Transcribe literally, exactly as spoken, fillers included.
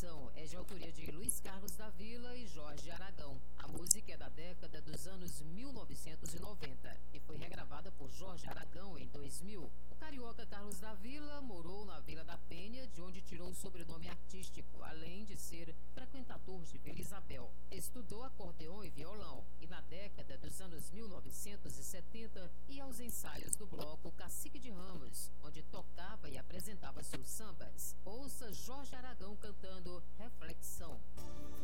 Reflexão é de autoria de Luiz Carlos da Vila e Jorge Aragão. A música é da década dos anos mil novecentos e noventa e foi regravada por Jorge Aragão em dois mil. O carioca Carlos da Vila morou na Vila da Penha, de onde tirou o sobrenome artístico, além de ser frequentador de Vila Isabel. Estudou acordeon e violão e na década dos anos mil novecentos e setenta ia aos ensaios do bloco Cacique de Ramos, onde tocava e apresentava seus sambas. Ouça Jorge Aragão cantando Reflexão.